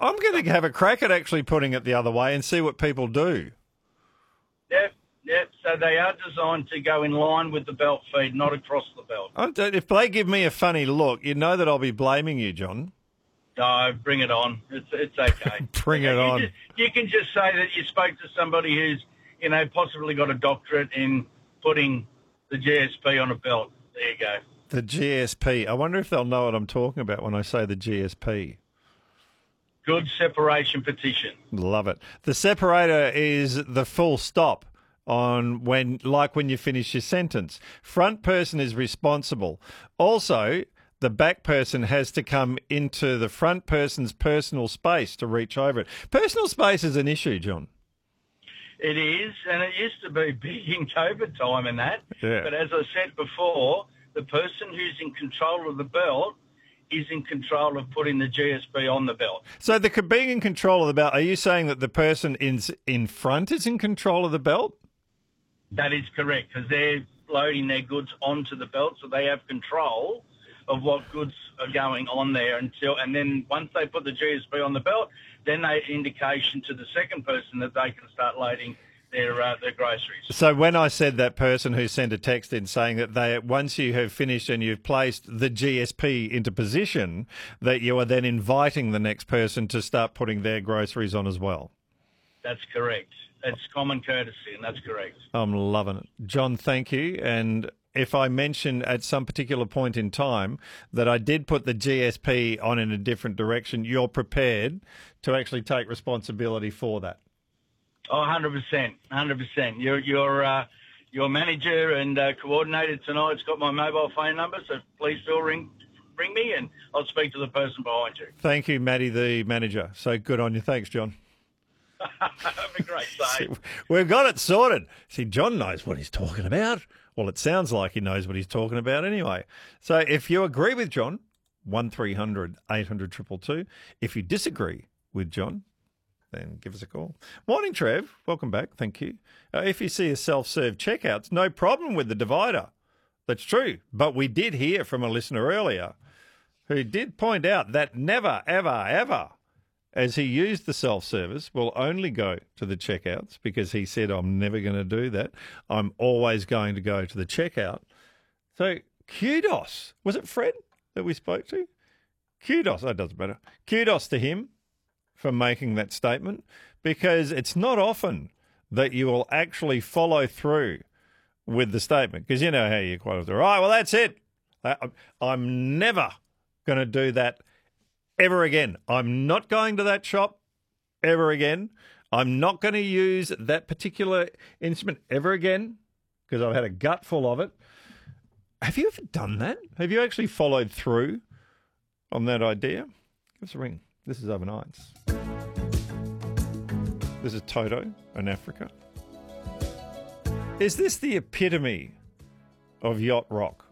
I'm going to have a crack at actually putting it the other way and see what people do. Yep. So they are designed to go in line with the belt feed, not across the belt. If they give me a funny look, you know that I'll be blaming you, John. No, bring it on. It's okay. Bring it on. You can just say that you spoke to somebody who's, possibly got a doctorate in putting the GSP on a belt. There you go. The GSP. I wonder if they'll know what I'm talking about when I say the GSP. Good separation petition. Love it. The separator is the full stop on when you finish your sentence. Front person is responsible. Also, the back person has to come into the front person's personal space to reach over it. Personal space is an issue, John. It is, and it used to be big in COVID time and that. Yeah. But as I said before, the person who's in control of the belt is in control of putting the GSP on the belt. So being in control of the belt, are you saying that the person in front is in control of the belt? That is correct, because they're loading their goods onto the belt, so they have control of what goods are going on there and then once they put the GSP on the belt, then they indication to the second person that they can start loading their groceries. So when I said that person who sent a text in saying that once you have finished and you've placed the GSP into position, that you are then inviting the next person to start putting their groceries on as well. That's correct. It's common courtesy, and that's correct. I'm loving it. John, thank you. And if I mention at some particular point in time that I did put the GSP on in a different direction, you're prepared to actually take responsibility for that? Oh, 100%. 100%. Your manager and coordinator tonight's got my mobile phone number, so please feel ring me and I'll speak to the person behind you. Thank you, Matty, the manager. So good on you. Thanks, John. Have a great day. We've got it sorted. See, John knows what he's talking about. Well, it sounds like he knows what he's talking about anyway. So if you agree with John, 1300 800 222. If you disagree with John, then give us a call. Morning, Trev. Welcome back. Thank you. If you see a self-serve checkouts, no problem with the divider. That's true. But we did hear from a listener earlier who did point out that never, ever, ever, as he used the self-service, will only go to the checkouts because he said, I'm never going to do that. I'm always going to go to the checkout. So kudos. Was it Fred that we spoke to? Kudos. That doesn't matter. Kudos to him for making that statement, because it's not often that you will actually follow through with the statement, because you know how you quite often, right, well, that's it. I'm never going to do that ever again. I'm not going to that shop ever again. I'm not going to use that particular instrument ever again because I've had a gut full of it. Have you ever done that? Have you actually followed through on that idea? Give us a ring. This is Overnights. This is Toto in Africa. Is this the epitome of yacht rock?